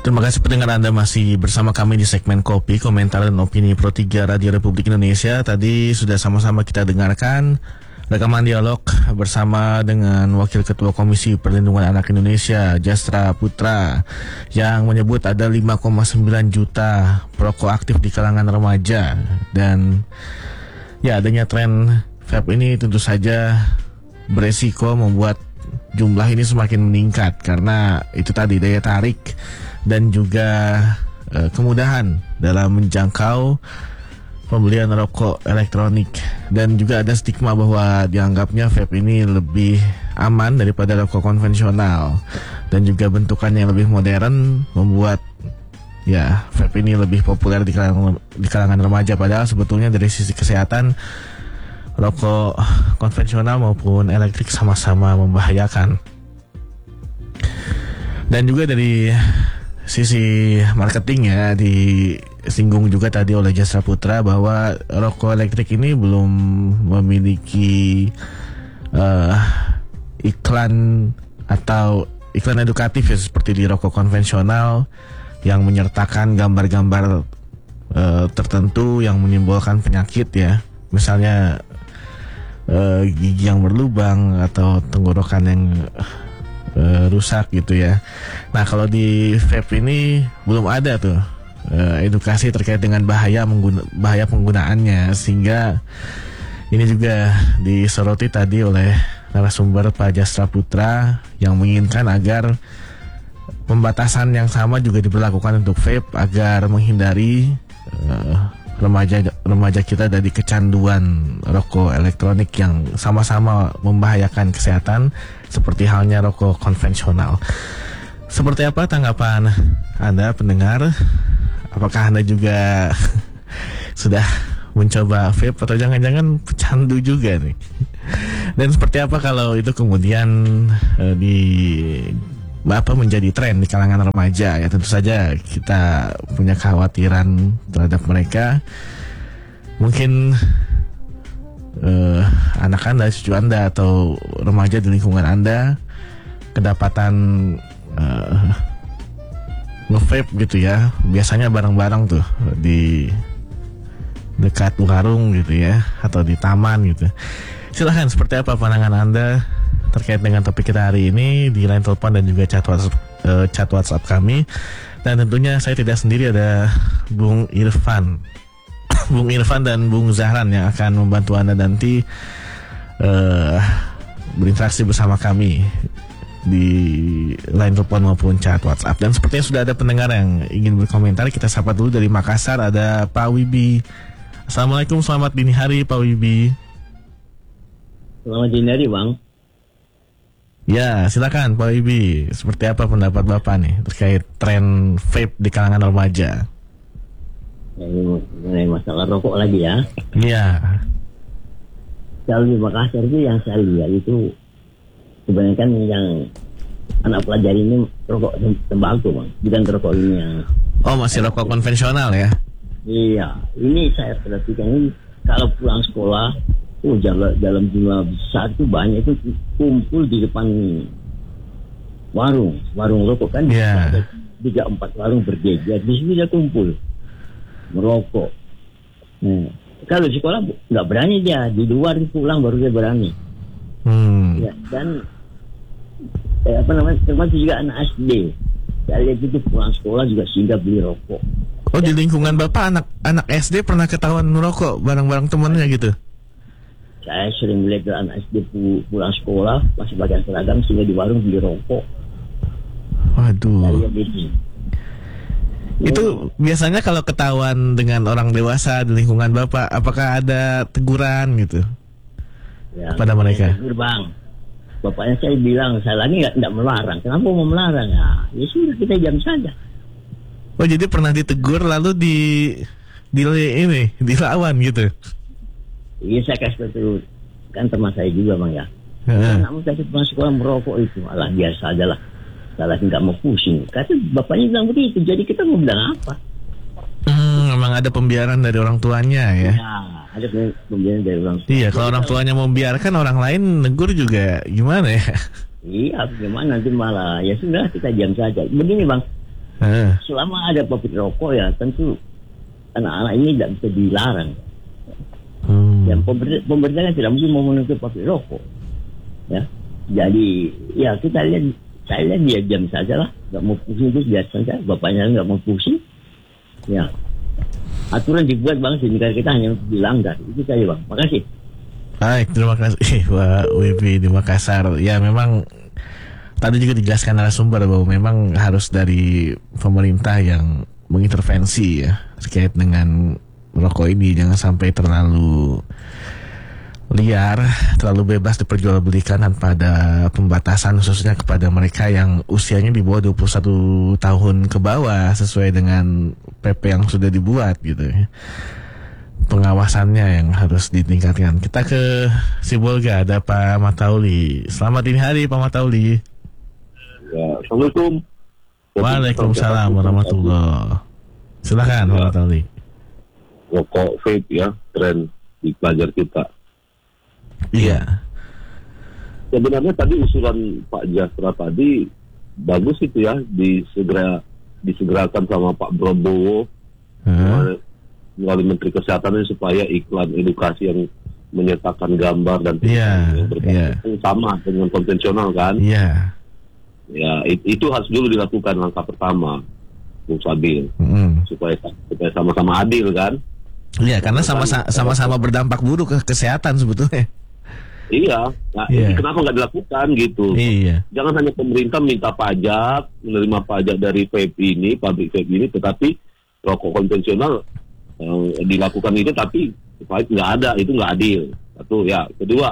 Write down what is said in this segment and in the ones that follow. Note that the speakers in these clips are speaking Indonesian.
Terima kasih pendengar Anda masih bersama kami di segmen Kopi, Komentar dan Opini Pro 3 Radio Republik Indonesia. Tadi sudah sama-sama kita dengarkan rekaman dialog bersama dengan Wakil Ketua Komisi Perlindungan Anak Indonesia, Jastra Putra, yang menyebut ada 5,9 juta perokok aktif di kalangan remaja. Dan ya, adanya tren vape ini tentu saja beresiko membuat jumlah ini semakin meningkat, karena itu tadi daya tarik dan juga kemudahan dalam menjangkau pembelian rokok elektronik. Dan juga ada stigma bahwa dianggapnya vape ini lebih aman daripada rokok konvensional, dan juga bentukannya yang lebih modern membuat ya vape ini lebih populer di kalangan remaja. Padahal sebetulnya dari sisi kesehatan rokok konvensional maupun elektrik sama-sama membahayakan. Dan juga dari sisi marketing ya, disinggung juga tadi oleh Jastra Putra bahwa rokok elektrik ini belum memiliki iklan atau iklan edukatif ya, seperti di rokok konvensional yang menyertakan gambar-gambar tertentu yang menimbulkan penyakit ya, misalnya gigi yang berlubang atau tenggorokan yang rusak gitu ya. Nah, kalau di vape ini belum ada tuh edukasi terkait dengan bahaya penggunaannya, sehingga ini juga disoroti tadi oleh narasumber Pak Jastra Putra yang menginginkan agar pembatasan yang sama juga diberlakukan untuk vape agar menghindari remaja kita dari kecanduan rokok elektronik yang sama-sama membahayakan kesehatan seperti halnya rokok konvensional. Seperti apa tanggapan Anda pendengar? Apakah Anda juga sudah mencoba vape atau jangan-jangan pecandu juga nih? Dan seperti apa kalau itu kemudian menjadi tren di kalangan remaja ya? Tentu saja kita punya kekhawatiran terhadap mereka. Mungkin anak Anda, cucu Anda, atau remaja di lingkungan Anda kedapatan nge-vape gitu ya, biasanya bareng-bareng tuh di dekat warung gitu ya, atau di taman gitu. Silahkan, seperti apa pandangan Anda terkait dengan topik kita hari ini di line telepon dan juga chat WhatsApp kami. Dan tentunya saya tidak sendiri, ada Bung Irfan dan Bung Zahran yang akan membantu Anda nanti berinteraksi bersama kami di line telepon maupun chat WhatsApp. Dan sepertinya sudah ada pendengar yang ingin berkomentar. Kita sapa dulu dari Makassar, ada Pak Wibi. Assalamualaikum, selamat dini hari Pak Wibi. Selamat dini hari Bang. Ya, silakan Pak Wibi. Seperti apa pendapat Bapak nih terkait tren vape di kalangan remaja? Ya, ini mengenai masalah rokok lagi ya. Iya. Kalau di Makassar itu yang saya lihat itu kebanyakan yang anak pelajar ini rokok tembakau Bang, bukan rokok ini yang. Oh, masih rokok konvensional ya? Iya, ini saya perhatikan ini kalau pulang sekolah, dalam jumlah besar itu banyak itu kumpul di depan warung rokok kan. Iya. 3-4 warung berjejer, di sini dia kumpul merokok. Nah, kalau di sekolah nggak berani dia, di luar pulang baru dia berani. Ya, dan termasuk juga anak SD. Saya lihat itu pulang sekolah juga singgah beli rokok. Oh, di lingkungan Bapak anak SD pernah ketahuan merokok bareng-bareng temannya gitu? Saya sering melihat anak SD pulang sekolah masih pakai seragam sehingga di warung beli rokok. Waduh. Saya lihat itu. Itu biasanya kalau ketahuan dengan orang dewasa di lingkungan Bapak, apakah ada teguran gitu Ya, pada mereka? Tegur Bang. Bapaknya saya bilang, saya lagi nggak melarang. Kenapa mau melarang? Ya sudah, kita diam saja. Oh, jadi pernah ditegur lalu dilawan gitu? Iya, saya kasih tahu kan teman saya juga Bang ya. Kamu kasih pulang sekolah merokok itu, alah biasa aja lah. Salah nggak mau pusing. Kata bapaknya bilang begitu, jadi kita mau bilang apa? Memang ada pembiaran dari orang tuanya ya? Ya, ada pembiaran dari orang tua. Iya, kalau orang tuanya membiarkan, orang lain negur juga gimana ya? Iya, gimana nanti malah ya sudah kita diam saja. Begini Bang, Selama ada pabrik rokok ya tentu anak-anak ini tidak bisa dilarang. Yang pemerintah kan tidak mungkin mau menutup pabrik rokok. Ya, jadi ya kita lihat, saya lihat dia diam saja lah, nggak mau pusing terus biar saja. Bapaknya nggak mau pusing. Ya, aturan dibuat bang, sehingga kita hanya dilanggar. Itu saja bang. Makasih. Baik, terima kasih Pak Wibi di Makassar. Ya memang tadi juga dijelaskan narasumber bahwa memang harus dari pemerintah yang mengintervensi ya terkait dengan rokok ini, jangan sampai terlalu liar, terlalu bebas diperjualbelikan tanpa ada pembatasan, khususnya kepada mereka yang usianya di bawah 21 tahun ke bawah sesuai dengan PP yang sudah dibuat gitu ya. Pengawasannya yang harus ditingkatkan. Kita ke Sibolga, ada Pak Matauli. Selamat dini hari Pak Matauli. Ya, Assalamualaikum. Waalaikumsalam warahmatullahi. Silakan Pak Matauli. Rokok vape ya, tren di pelajar kita. Iya. Sebenarnya tadi usulan Pak Jasra tadi bagus itu ya, disegerakan sama Pak Prabowo melalui Menteri Kesehatan ini supaya iklan edukasi yang menyertakan gambar dan yang berkaitan sama dengan konvensional kan. Iya. Ya, itu harus dulu dilakukan langkah pertama, Bung Sabil, supaya sama-sama adil kan. Iya, karena sama-sama berdampak buruk ke kesehatan sebetulnya. Iya, nah ini kenapa nggak dilakukan gitu? Iya. Jangan hanya pemerintah minta pajak, menerima pajak dari vape ini, pabrik vape ini, tetapi rokok konvensional dilakukan itu, tapi nggak ada, itu nggak adil. Satu ya. Kedua,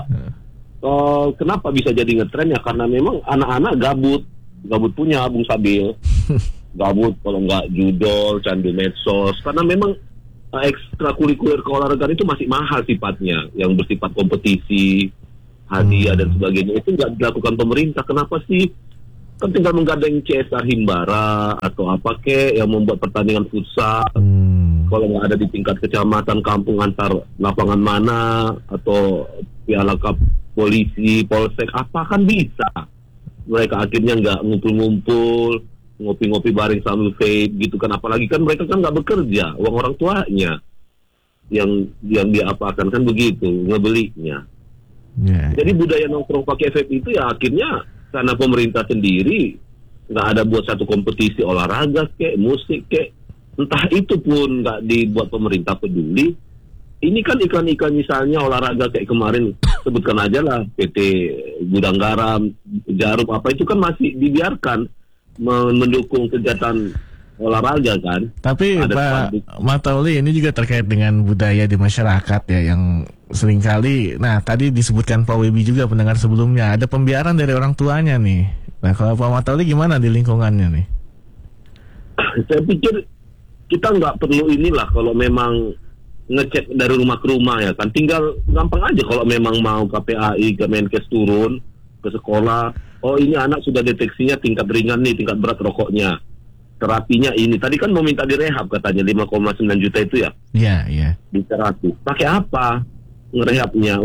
kenapa bisa jadi ngetren ya? Karena memang anak-anak gabut punya Bung Sabil, gabut kalau nggak judol, candu medsos, karena memang ekstrakurikuler keolahragaan itu masih mahal sifatnya, yang bersifat kompetisi, hadiah dan sebagainya, itu nggak dilakukan pemerintah. Kenapa sih? Kan tinggal menggandeng CSR Himbara atau apa yang membuat pertandingan futsal. Kalau nggak ada di tingkat kecamatan, kampung, antar lapangan mana, atau piala cup polisi, polsek, apa kan bisa. Mereka akhirnya nggak ngumpul-ngumpul, ngopi-ngopi bareng sambil vape gitu kan. Apalagi kan mereka kan nggak bekerja, uang orang tuanya yang dia apakan kan begitu, ngebelinya. Jadi budaya nongkrong pakai vape itu ya akhirnya karena pemerintah sendiri nggak ada buat satu kompetisi olahraga musik entah itu pun nggak dibuat pemerintah peduli. Ini kan iklan-iklan misalnya olahraga kayak kemarin, sebutkan aja lah PT Gudang Garam, Jarum apa, itu kan masih dibiarkan mendukung kegiatan olahraga kan. Tapi Pak Matauli, ini juga terkait dengan budaya di masyarakat ya, yang seringkali, nah tadi disebutkan Pak Wibi juga pendengar sebelumnya, ada pembiaran dari orang tuanya nih. Nah kalau Pak Matauli gimana di lingkungannya nih? Saya pikir kita nggak perlu inilah kalau memang ngecek dari rumah ke rumah ya kan, tinggal gampang aja kalau memang mau KPAI, Kemenkes turun ke sekolah, oh ini anak sudah deteksinya tingkat ringan nih, tingkat berat rokoknya, terapinya ini. Tadi kan mau minta direhab katanya 5,9 juta itu ya. Iya. Di terapi. Pakai apa ngerehabnya?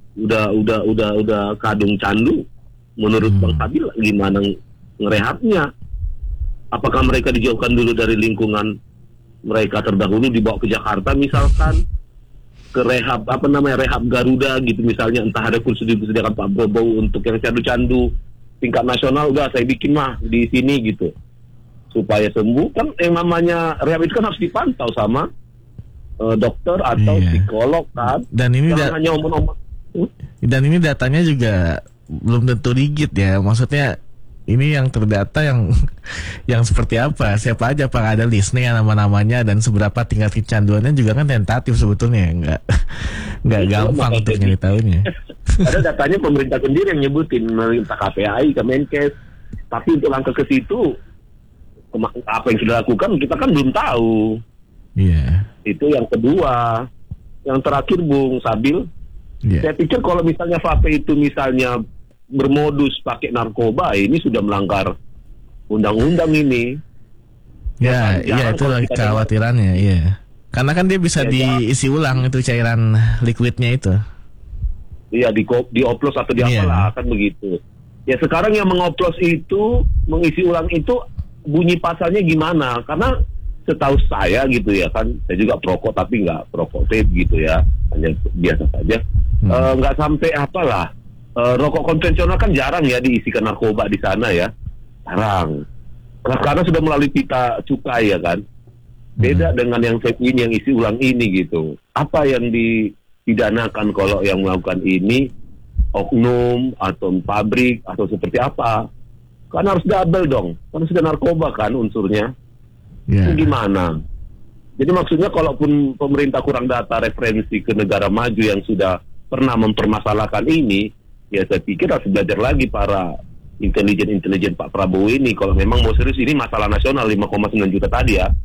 Udah kadung candu. Menurut Bang Sabil gimana ngerehabnya? Apakah mereka dijauhkan dulu dari lingkungan mereka terdahulu, dibawa ke Jakarta misalkan, ke rehab rehab Garuda gitu misalnya, entah ada kursus disediakan Pak Prabowo untuk yang candu-candu tingkat nasional, udah saya bikin mah di sini gitu supaya sembuh. Kan yang namanya rehab itu kan harus dipantau sama dokter atau psikolog kan. Dan ini hanya omong-omong. Dan ini datanya juga belum tentu rigid ya, maksudnya ini yang terdata yang seperti apa, siapa aja, Pak, ada listnya nama-namanya dan seberapa tingkat kecanduannya juga kan tentatif sebetulnya, nggak gampang untuk nyari tahunya. Ada datanya pemerintah sendiri yang nyebutin, pemerintah KPAI, Kemenkes, tapi untuk langkah ke situ apa yang sudah lakukan kita kan belum tahu. Iya. Itu yang kedua. Yang terakhir Bung Sabil, saya pikir kalau misalnya vape itu misalnya bermodus pakai narkoba, ini sudah melanggar undang-undang ini. Ya, itu kekhawatirannya, iya. Karena kan dia bisa diisi ulang itu cairan liquidnya itu. Iya, dioplos atau diapalah kan begitu. Ya sekarang yang mengoplos itu, mengisi ulang itu bunyi pasalnya gimana? Karena setahu saya gitu ya kan, saya juga perokok tapi nggak perokok vape gitu ya, hanya biasa saja. Nggak sampai apalah. Rokok konvensional kan jarang ya diisikan narkoba di sana ya, jarang. Karena sudah melalui pita cukai ya kan. Beda dengan yang vape ini yang isi ulang ini gitu. Apa yang dipidanakan kalau yang melakukan ini oknum atau pabrik atau seperti apa? Kan harus double dong. Kan sudah narkoba kan unsurnya. Itu gimana? Jadi maksudnya kalaupun pemerintah kurang data referensi ke negara maju yang sudah pernah mempermasalahkan ini, ya saya pikir harus belajar lagi para intelijen Pak Prabowo ini. Kalau memang mau serius ini masalah nasional 5,9 juta tadi ya.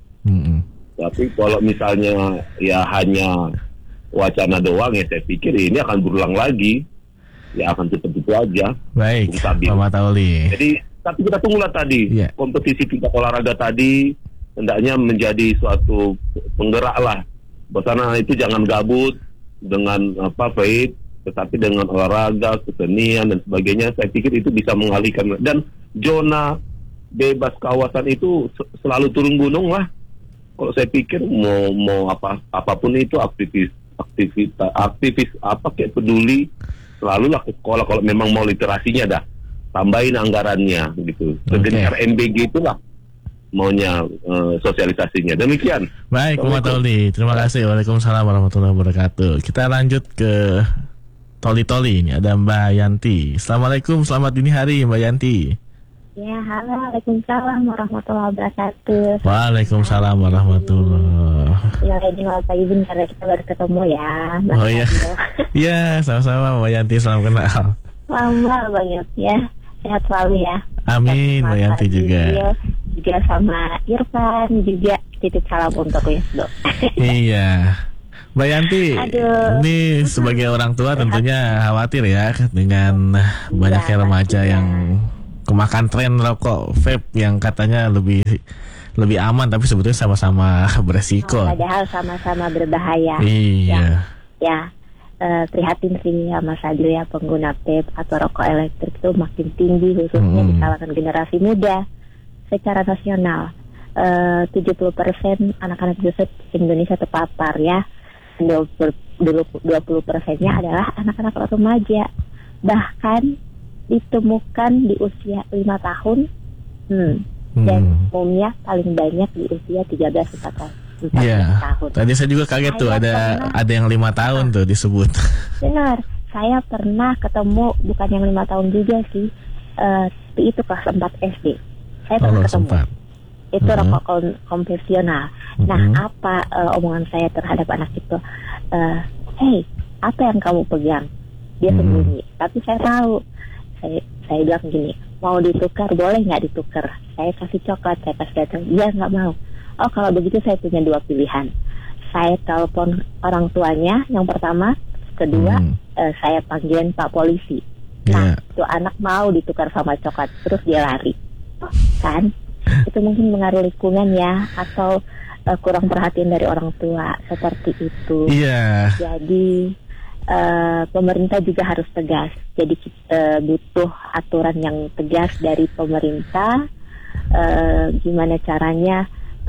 Tapi kalau misalnya ya hanya wacana doang ya saya pikir ini akan berulang lagi. Ya akan seperti itu aja. Baik, Pak Matauli. Jadi tapi kita tunggulah tadi kompetisi tingkat olahraga tadi hendaknya menjadi suatu penggerak lah. Bahwasanya itu jangan gabut dengan vape, tetapi dengan olahraga, kesenian dan sebagainya. Saya pikir itu bisa mengalihkan, dan zona bebas kawasan itu selalu turun gunung lah. Kalau saya pikir mau apapun itu aktivis apa kayak peduli selalu lah ke sekolah kalau memang mau literasinya dah. Tambahin anggarannya gitu. Jadi RMBG itulah maunya sosialisasinya. Demikian. Baik, Pak Toli. Terima kasih. Waalaikumsalam warahmatullahi wabarakatuh. Kita lanjut ke Toli ini. Ada Mbak Yanti. Assalamualaikum, selamat dini hari Mbak Yanti. Ya, halo, waalaikumsalam warahmatullahi wabarakatuh. Waalaikumsalam warahmatullahi. Ya, ini Pak izin karena kita baru ketemu ya. Oh iya. Iya, sama-sama Mbak Yanti, salam kenal. Lama banget ya. Sehat selalu ya. Amin, Mbak Yanti juga. Juga sama Irfan, juga titip salam untuk Wisdo. Iya. Mbak Yanti, ini sebagai orang tua tentunya khawatir ya dengan banyaknya remaja yang kemakan tren rokok vape yang katanya lebih aman tapi sebetulnya sama-sama beresiko. Padahal sama-sama berbahaya. Iya. Ya. Prihatin sih ya Mas Adil ya, pengguna vape atau rokok elektrik itu makin tinggi khususnya di kalangan generasi muda secara nasional. 70% anak-anak di Indonesia terpapar ya. 20%-nya adalah anak-anak remaja. Bahkan ditemukan di usia 5 tahun dan umumnya paling banyak di usia 13-14 tahun. Iya. Tadi saya juga kaget tuh ada yang 5 tahun tuh disebut. Benar, saya pernah ketemu bukan yang 5 tahun juga sih, tapi itu kelas 4 SD. Saya pernah ketemu. Itu rokok konvensional. Nah, apa omongan saya terhadap anak itu? Hey, apa yang kamu pegang? Dia sembunyi. Tapi saya tahu. Saya bilang gini, mau ditukar boleh nggak ditukar? Saya kasih coklat, saya kasih datang. Dia nggak mau. Oh, kalau begitu saya punya 2 pilihan. Saya telepon orang tuanya yang pertama, kedua saya panggilin Pak Polisi. Nah, itu anak mau ditukar sama coklat, terus dia lari. Kan? Itu mungkin mengaruh lingkungan ya, atau kurang perhatian dari orang tua, seperti itu. Iya. Jadi pemerintah juga harus tegas. Jadi butuh aturan yang tegas dari pemerintah. Gimana caranya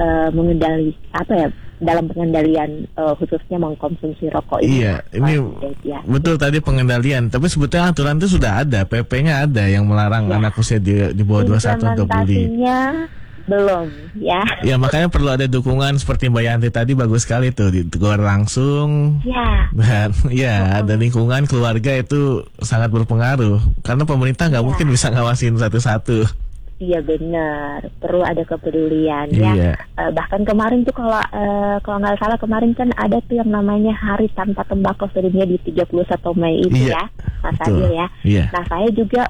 dalam pengendalian khususnya mengkonsumsi rokok ini. Iya, ini betul tadi pengendalian. Tapi sebetulnya aturan itu sudah ada, PP-nya ada yang melarang anak usia di bawah 21 untuk beli. Belum, ya. Ya, makanya perlu ada dukungan seperti Mbak Yanti tadi, bagus sekali tuh ditegur langsung. Ya. Dan lingkungan keluarga itu sangat berpengaruh karena pemerintah nggak mungkin bisa ngawasin satu-satu. Iya benar, perlu ada kepedulian ya. Bahkan kemarin tuh kalau nggak salah kemarin kan ada tuh yang namanya Hari Tanpa Tembakau sedunia di 31 Mei itu ya, Mas Adil ya. Nah, saya juga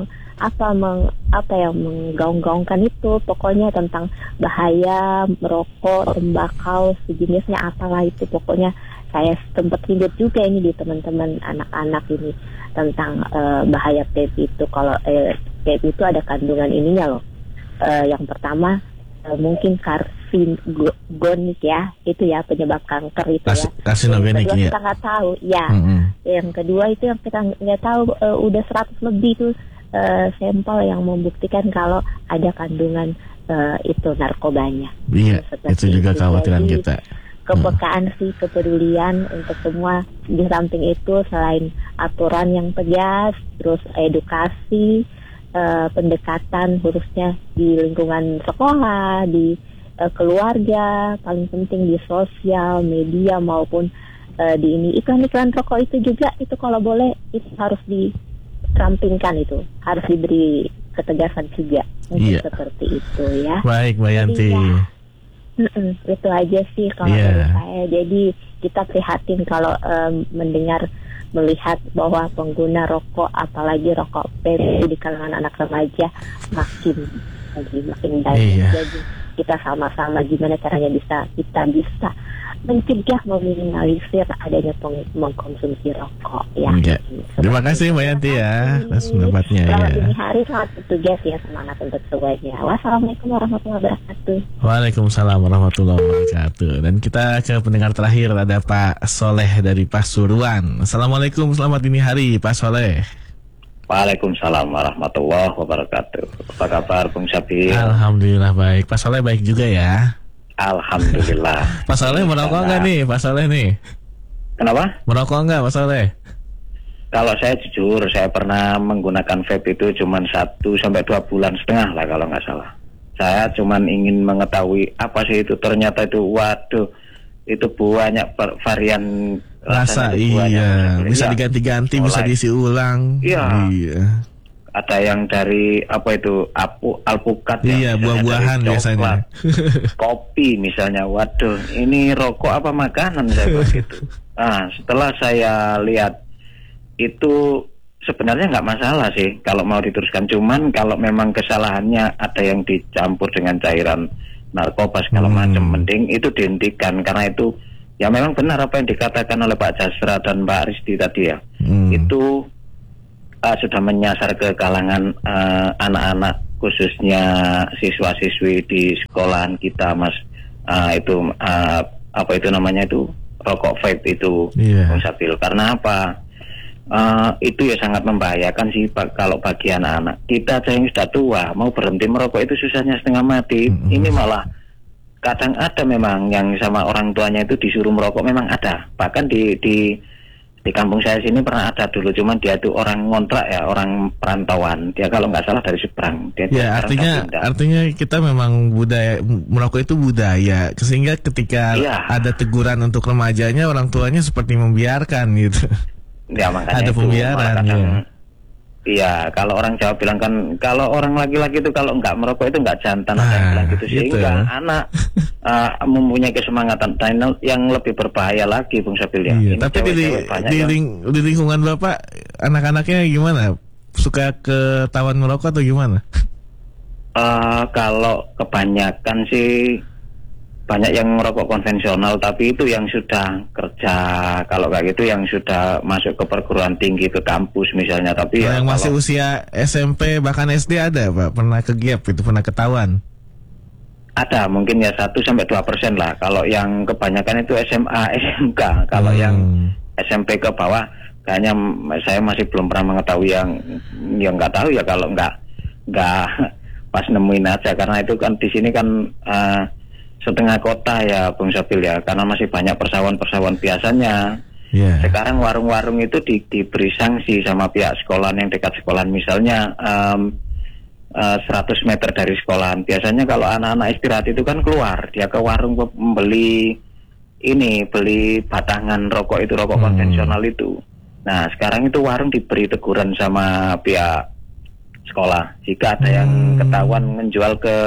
menggaung-gaungkan itu, pokoknya tentang bahaya merokok, tembakau, sejenisnya apalah itu, pokoknya saya sempat ribut juga ini di teman-teman anak-anak ini tentang bahaya vape itu. Kalau vape itu ada kandungan ininya loh. Yang pertama mungkin karsinogenik ya, itu ya penyebab kanker itu ya. Karsinogenik kita nggak tahu ya. Yang kedua itu yang kita nggak tahu, udah 100 lebih tuh sampel yang membuktikan kalau ada kandungan itu narkobanya. Iya, itu juga kekhawatiran Jadi, kita. Kepekaan sih, kepedulian untuk semua. Di samping itu selain aturan yang tegas, terus edukasi, pendekatan khususnya di lingkungan sekolah, di keluarga, paling penting di sosial media maupun di ini iklan-iklan rokok itu juga itu kalau boleh itu harus dirampingkan, itu harus diberi ketegasan juga. Iya. Seperti itu ya. Baik, Mbak Yanti. Itu aja sih kalau dari saya. Jadi kita prihatin kalau melihat bahwa pengguna rokok, apalagi rokok vape di kalangan anak remaja makin banyak. Jadi kita sama-sama gimana caranya kita bisa mencegah, meminimalisir adanya mengkonsumsi rokok ya. Terima kasih Mbak Yanti ya atas pendapatnya. Selamat dini hari, selamat bertugas ya, semangat untuk semuanya. Wassalamualaikum warahmatullahi wabarakatuh. Waalaikumsalam warahmatullahi wabarakatuh. Dan kita ke pendengar terakhir, ada Pak Soleh dari Pasuruan. Assalamualaikum, selamat dini hari Pak Soleh. Waalaikumsalam warahmatullahi wabarakatuh. Apa kabar Bung Sabil? Alhamdulillah baik. Pak Soleh baik juga ya? Alhamdulillah. Pak Soleh merokok nggak nih Pak Soleh nih? Kenapa? Merokok nggak Pak Soleh? Kalau saya jujur, saya pernah menggunakan vape itu cuma 1-2 bulan setengah lah kalau nggak salah. Saya cuma ingin mengetahui apa sih itu, ternyata itu waduh, itu banyak varian rasa. Iya, bisa diganti-ganti, bisa diisi ulang. Iya. Ada yang dari apa itu alpukat, iya, buah-buahan biasanya. Kopi misalnya. Waduh, ini rokok apa makanan saya gitu. Nah, setelah saya lihat itu sebenarnya nggak masalah sih kalau mau diteruskan. Cuman kalau memang kesalahannya ada yang dicampur dengan cairan narkoba segala macam, mending itu dihentikan, karena itu ya memang benar apa yang dikatakan oleh Pak Jasra dan Mbak Risti tadi ya. Itu sudah menyasar ke kalangan anak-anak, khususnya siswa-siswi di sekolahan kita, Mas. Itu apa itu namanya itu rokok vape itu, Bung Sabil. Karena apa? Itu ya sangat membahayakan sih kalau bagi anak-anak. Kita aja yang sudah tua mau berhenti merokok itu susahnya setengah mati. Ini malah kadang ada memang yang sama orang tuanya itu disuruh merokok, memang ada. Bahkan di kampung saya sini pernah ada dulu, cuman dia itu orang ngontrak ya, orang perantauan. Dia kalau nggak salah dari seberang. Ya, artinya kita memang budaya merokok itu budaya, sehingga ketika ada teguran untuk remajanya, orang tuanya seperti membiarkan gitu. Ya, makanya ada pembiaran. Iya, kalau orang Jawa bilang kan, kalau orang laki-laki itu kalau nggak merokok itu nggak jantan, ada yang bilang gitu. Sehingga anak mempunyai kesemangatan. Dan yang lebih berbahaya lagi, Bung Sabil ya. Iya, tapi di lingkungan Bapak, anak-anaknya gimana? Suka ketahuan merokok atau gimana? Kalau kebanyakan sih banyak yang merokok konvensional, tapi itu yang sudah kerja, kalau kayak gitu yang sudah masuk ke perguruan tinggi, ke kampus misalnya. Tapi yang masih usia SMP bahkan SD ada Pak, pernah ke gap itu, pernah ketahuan? Ada, mungkin ya 1-2% lah. Kalau yang kebanyakan itu SMA, SMK. Kalau yang SMP ke bawah, kayaknya saya masih belum pernah mengetahui yang nggak tahu ya, kalau nggak pas nemuin aja, karena itu kan di sini kan setengah kota ya Bung Sabil ya, karena masih banyak persawahan biasanya. Sekarang warung-warung itu diberi sanksi sama pihak sekolahan yang dekat sekolahan, misalnya 100 meter dari sekolahan. Biasanya kalau anak-anak istirahat itu kan keluar, dia ke warung beli batangan rokok itu, rokok konvensional itu. Nah, sekarang itu warung diberi teguran sama pihak sekolah jika ada yang ketahuan menjual ke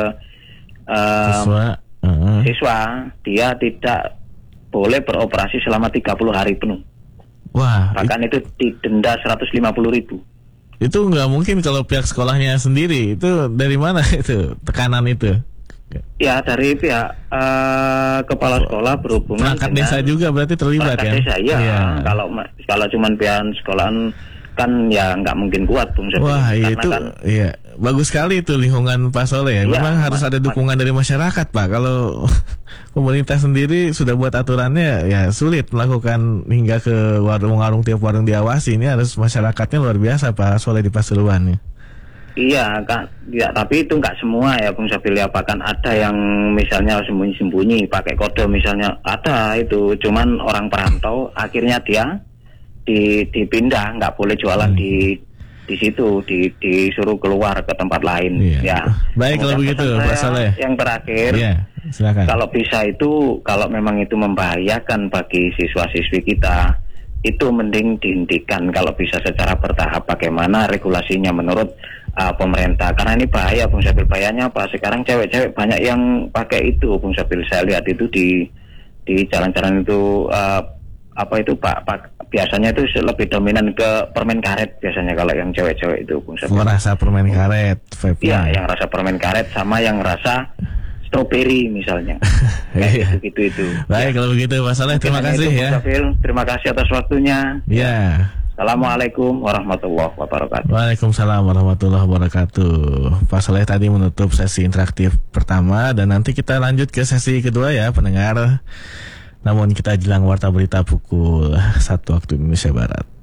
siswa, dia tidak boleh beroperasi selama 30 hari penuh. Wah, bahkan itu didenda 150.000. Itu nggak mungkin kalau pihak sekolahnya sendiri. Itu dari mana itu tekanan itu? Ya, dari pihak kepala sekolah berhubungan perangkat desa juga berarti terlibat kan? Desa, ya. Kalau cuma pihak sekolahan kan ya nggak mungkin kuat, Bung Sabil. Wah, itu kan, iya. Bagus sekali itu lingkungan Pak Soleh ya. Memang harus ada dukungan dari masyarakat Pak. Kalau pemerintah sendiri sudah buat aturannya, ya sulit melakukan hingga ke warung-warung, tiap warung diawasi. Ini harus masyarakatnya luar biasa Pak Soleh di Pasuruan ya. Iya, ya, tapi itu nggak semua ya Bung Sabil ya. Bahkan ada yang misalnya sembunyi-sembunyi pakai kode misalnya, ada itu. Cuman orang perantau akhirnya dia dipindah, nggak boleh jualan di situ, disuruh keluar ke tempat lain. Iya. Ya. Baik kalau begitu, Pak Saleh. Yang terakhir, silakan. Kalau bisa itu, kalau memang itu membahayakan bagi siswa-siswi kita, itu mending dihentikan kalau bisa secara bertahap. Bagaimana regulasinya menurut pemerintah, karena ini bahaya Bung Sabil. Bahayanya apa? Sekarang cewek-cewek banyak yang pakai itu Bung Sabil. Saya lihat itu di jalan-jalan itu Pak biasanya itu lebih dominan ke permen karet biasanya kalau yang cewek-cewek itu Bung Sabil. Rasa permen karet, Iya, yang rasa permen karet sama yang rasa stroberi misalnya. Gitu. Baik kalau begitu Pak Saleh, terima kasih ya. Bung Sabil, terima kasih atas waktunya. Ya. Assalamualaikum warahmatullahi wabarakatuh. Waalaikumsalam warahmatullahi wabarakatuh. Pak Saleh tadi menutup sesi interaktif pertama, dan nanti kita lanjut ke sesi kedua ya pendengar. Namun kita jelang warta berita pukul 1 waktu Indonesia Barat.